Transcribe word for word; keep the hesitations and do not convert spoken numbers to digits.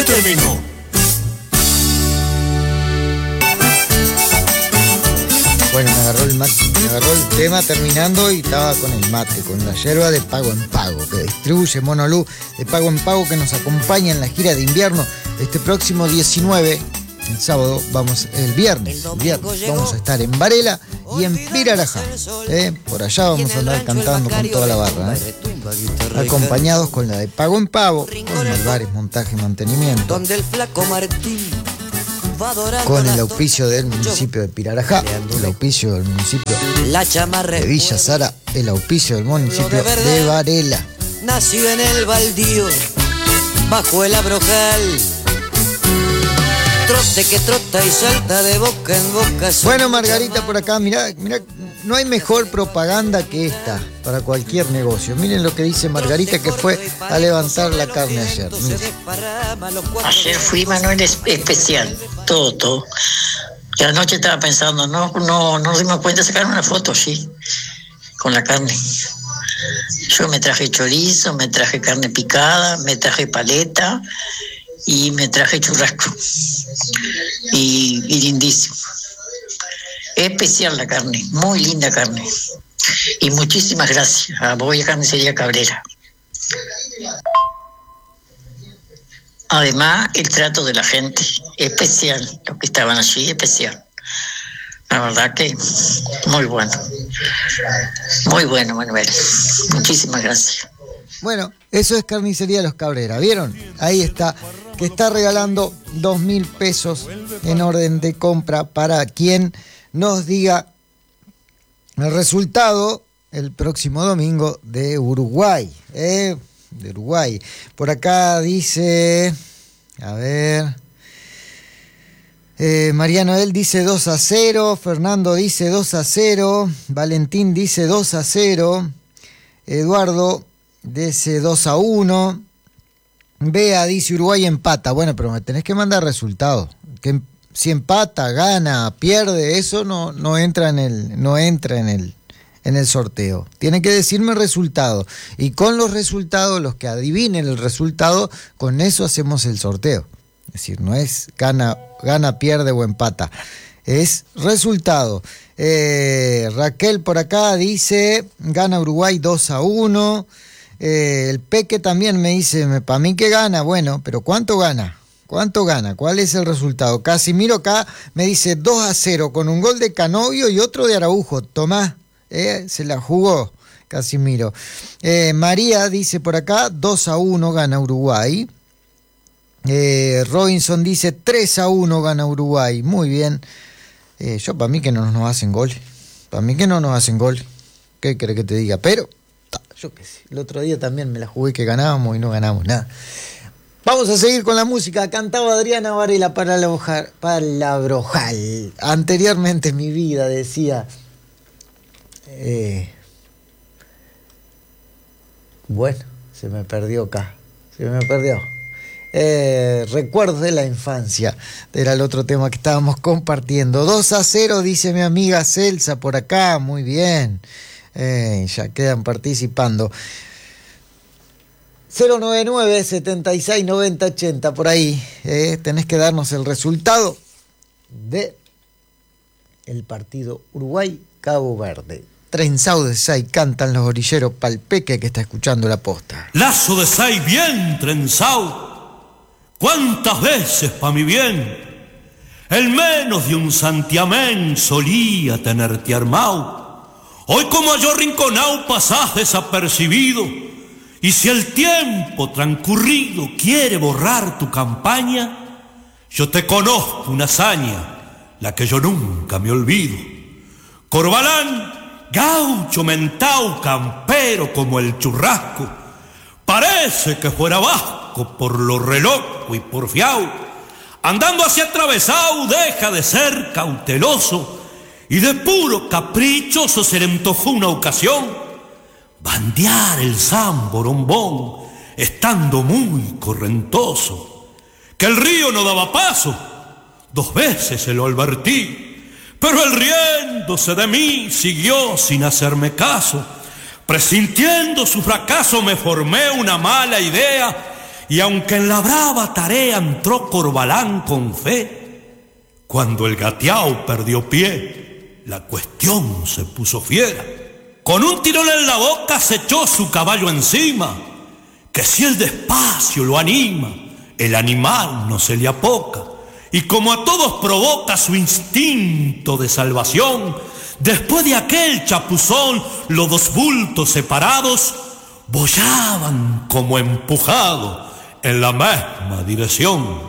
terminó. Bueno, me agarró el mate, me agarró el tema terminando y estaba con el mate, con la yerba de Pago en Pago, que distribuye Monolú, de Pago en Pago, que nos acompaña en la gira de invierno este próximo diecinueve, el sábado, vamos, el viernes, el viernes vamos a estar en Varela y en Pirarajá, ¿eh? Por allá vamos a andar cantando con toda la barra, ¿eh? Acompañados con la de Pago en Pago, con Alvarez Montaje y Mantenimiento, donde el flaco Martín con el auspicio del municipio de Pirarajá, el auspicio del municipio de Villa Sara, el auspicio del municipio de Varela. Nació en el baldío, bajo el abrojal, trote que trota y salta de boca en boca. Bueno, Margarita por acá, mirá, mirá, no hay mejor propaganda que esta para cualquier negocio. Miren lo que dice Margarita, que fue a levantar la carne ayer. Miren. Ayer fui, Manuel, especial, todo, todo. Y anoche estaba pensando, no, no, no nos dimos cuenta de sacar una foto, sí, con la carne. Yo me traje chorizo, me traje carne picada, me traje paleta y me traje churrasco. Y, y lindísimo. Especial la carne, muy linda carne. Y muchísimas gracias a Boya Carnicería Cabrera. Además, el trato de la gente, especial, los que estaban allí, especial. La verdad que muy bueno. Muy bueno, Manuel. Muchísimas gracias. Bueno, eso es Carnicería Los Cabrera, ¿vieron? Ahí está, que está regalando dos mil pesos en orden de compra para quien nos diga el resultado el próximo domingo de Uruguay, ¿eh? De Uruguay. Por acá dice, a ver, eh, María Noel dice dos a cero, Fernando dice dos a cero, Valentín dice dos a cero, Eduardo dice dos a uno, Bea dice Uruguay empata. Bueno, pero me tenés que mandar resultados. Que si empata, gana, pierde, eso no, no entra en el, no entra en el, en el sorteo. Tiene que decirme el resultado. Y con los resultados, los que adivinen el resultado, con eso hacemos el sorteo. Es decir, no es gana, gana, pierde o empata. Es resultado. Eh, Raquel por acá dice, gana Uruguay dos a uno. Eh, el Peque también me dice, para mí que gana, bueno, pero ¿cuánto gana? ¿Cuánto gana? ¿Cuál es el resultado? Casimiro acá me dice dos a cero con un gol de Canovio y otro de Araujo. Tomás, eh, se la jugó Casimiro. Eh, María dice por acá dos a uno gana Uruguay. Eh, Robinson dice tres a uno gana Uruguay. Muy bien. Eh, yo para mí que no nos hacen gol. Para mí que no nos hacen gol. ¿Qué querés que te diga? Pero, yo qué sé. El otro día también me la jugué que ganábamos y no ganamos nada. Vamos a seguir con la música. Cantaba Adriana Varela para Palabrojal. Anteriormente en mi vida decía... Eh, bueno, se me perdió acá. Se me perdió. Eh, recuerdos de la infancia. Era el otro tema que estábamos compartiendo. dos a cero, dice mi amiga Celsa por acá. Muy bien. Eh, ya quedan participando. cero nueve nueve, setenta y seis, noventa, ochenta, por ahí. Eh, tenés que darnos el resultado de el partido Uruguay-Cabo Verde. Trenzado de Say, cantan los orilleros pa'l Peque que está escuchando la posta. Lazo de Say bien trenzado, cuántas veces pa' mi bien, el menos de un santiamén solía tenerte armado. Hoy como yo rinconao pasás desapercibido, y si el tiempo transcurrido quiere borrar tu campaña, yo te conozco una hazaña, la que yo nunca me olvido. Corbalán, gaucho, mentao, campero como el churrasco, parece que fuera vasco por lo reloco y porfiao. Andando hacia atravesado deja de ser cauteloso, y de puro caprichoso se le antojó una ocasión bandear el zamborombón, estando muy correntoso, que el río no daba paso, dos veces se lo advertí, pero él riéndose de mí siguió sin hacerme caso. Presintiendo su fracaso me formé una mala idea, y aunque en la brava tarea entró Corbalán con fe, cuando el gateao perdió pie, la cuestión se puso fiera. Con un tirón en la boca se echó su caballo encima, que si el despacio lo anima, el animal no se le apoca, y como a todos provoca su instinto de salvación, después de aquel chapuzón, los dos bultos separados boyaban como empujados en la misma dirección.